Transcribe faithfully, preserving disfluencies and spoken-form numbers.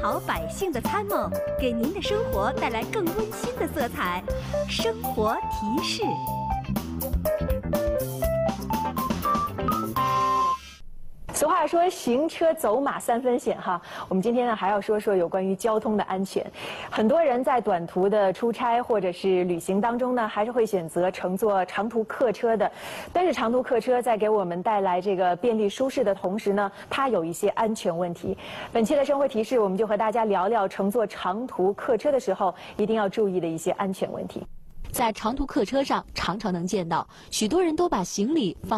好百姓的参谋，给您的生活带来更温馨的色彩。生活提示。 俗话说行车走马三分险哈，我们今天呢还要说说有关于交通的安全。很多人在短途的出差或者是旅行当中呢，还是会选择乘坐长途客车的。但是长途客车在给我们带来这个便利舒适的同时呢，它有一些安全问题。本期的生活提示，我们就和大家聊聊乘坐长途客车的时候一定要注意的一些安全问题。 在长途客车上，常常能见到许多人都把行李放